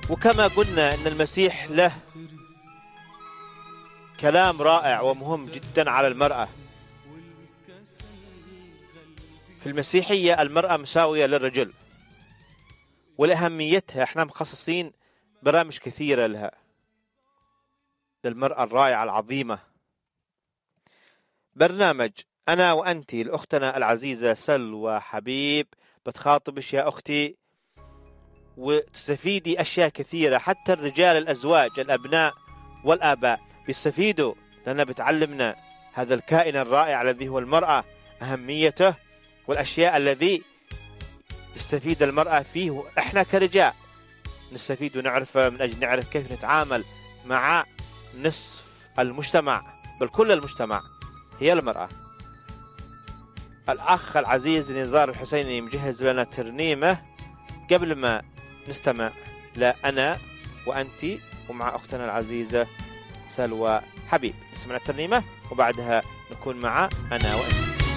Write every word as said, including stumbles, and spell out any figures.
وكما قلنا أن المسيح له كلام رائع ومهم جدا على المرأة. في المسيحية المرأة مساوية للرجل، ولأهميتها احنا مخصصين برامج كثيرة لها، للمرأة الرائعة العظيمة. برنامج أنا وأنتي لأختنا العزيزة سلوى حبيب بتخاطبش يا أختي وتستفيدي أشياء كثيرة. حتى الرجال الأزواج الأبناء والآباء بيستفيدوا، لأنها بتعلمنا هذا الكائن الرائع الذي هو المرأة، أهميته والأشياء الذي تستفيد المرأة فيه، وإحنا كرجال نستفيد ونعرف من أجل نعرف كيف نتعامل مع نصف المجتمع، بل كل المجتمع هي المرأة. الأخ العزيز نزار الحسيني مجهز لنا ترنيمة قبل ما نستمع لا أنا وأنتي ومع أختنا العزيزة سلوى حبيب. نسمع الترنيمة وبعدها نكون مع أنا وأنتي.